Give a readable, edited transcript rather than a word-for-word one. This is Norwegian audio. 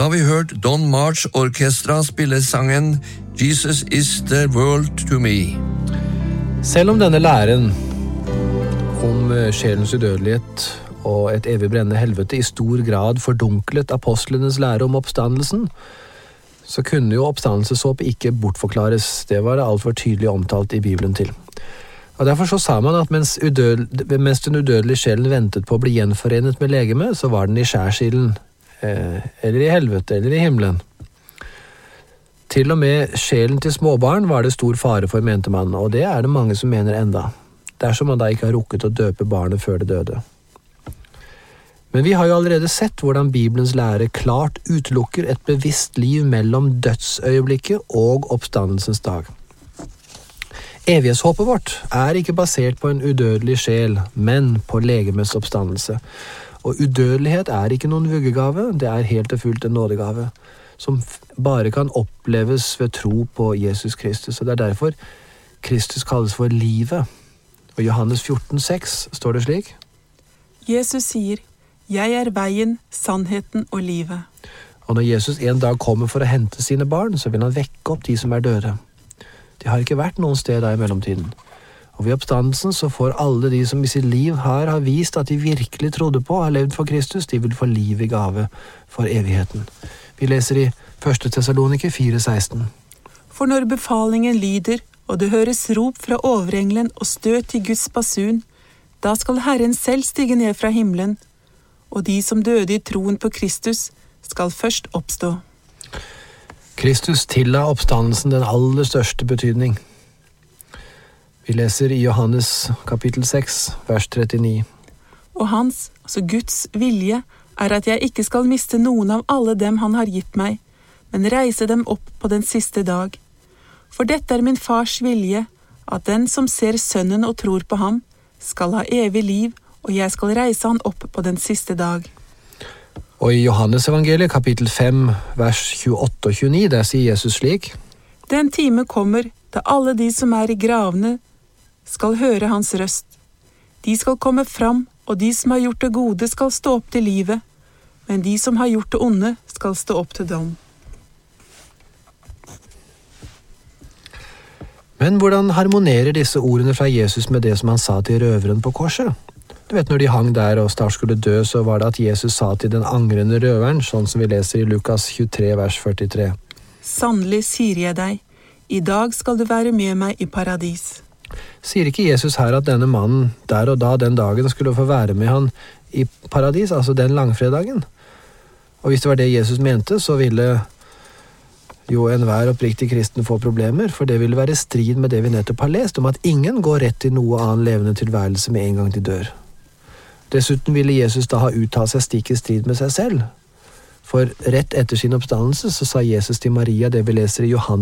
da vi hørte Don March Orkestra spille sangen Jesus is the world to me. Selv om denne læren om sjelens udødelighet og et evig brennende helvete i stor grad fordunklet apostlenes lære om oppstandelsen, så kunne jo oppstandelseshåp ikke bortforklares. Det var det alt for tydelig omtalt i Bibelen til. Og derfor så sa man at mens den udødelige sjelen ventet på å bli gjenforenet med legeme, så var den i skjærsilden, eller i helvete, eller i himmelen. Til og med sjelen til småbarn var det stor fare for, mente man, og det er det mange som mener enda, dersom man da ikke har rukket å døpe barnet før det døde. Men vi har jo allerede sett hvordan Bibelens lære klart utelukker et bevisst liv mellom dødsøyeblikket og oppstandelsens dag. Evighetshåpet vårt er ikke basert på en udødelig sjel, men på legemets oppstandelse. Og udødelighet er ikke noen vuggegave, det er helt og fullt en nådegave, som bare kan oppleves ved tro på Jesus Kristus. Og det er derfor Kristus kalles for livet. Og i Johannes 14,6 står det slik: Jesus sier: «Jeg er veien, sannheten og livet.» Og når Jesus en dag kommer for å hente sine barn, så vil han vekke opp de som er døde. De har ikke vært noen sted da i mellomtiden. Og ved oppstandelsen så får alle de som i sitt liv har vist at de virkelig trodde på og har levd for Kristus, de vil få liv i gave for evigheten. Vi leser i 1. Tessalonike 4,16. For når befalingen lyder, og det høres rop fra overengelen og støt til Guds basun, da skal Herren selv stige ned fra himmelen, og de som døde i troen på Kristus skal først oppstå. Kristus tilla oppstandelsen den aller største betydning. Vi leser i Johannes kapittel 6, vers 39. Og hans, altså Guds vilje, er at jeg ikke skal miste noen av alle dem han har gitt meg, men reise dem opp på den siste dag. For dette er min fars vilje, at den som ser sønnen og tror på ham, skal ha evig liv, og jeg skal reise han opp på den siste dag. Og i Johannes evangeliet kapittel 5, vers 28 og 29, der sier Jesus slik: Den time kommer, da alle de som er i gravene skal høre hans røst. De skal komme fram, og de som har gjort det gode skal stå opp til livet, men de som har gjort det onde skal stå opp til dom. Men hvordan harmonerer disse ordene fra Jesus med det som han sa til røveren på korset? Du vet, når de hang der og snart skulle dø, så var det at Jesus sa til den angrende røveren, sånn som vi leser i Lukas 23, vers 43. Sannelig sier jeg deg, i dag skal du være med meg i paradis. Sier ikke Jesus her at denne mannen der og da den dagen skulle få være med han i paradis, altså den langfredagen? Og hvis det var det Jesus mente, så ville jo enhver oppriktig kristen få problemer, for det ville være strid med det vi nettopp har lest, om at ingen går rett til noe annen levende tilværelse med en gang de dør. Dessuten ville Jesus da ha uttalt seg stikk i strid med seg selv. For rett etter sin oppstandelse så sa Jesus til Maria det vi leser i Johannes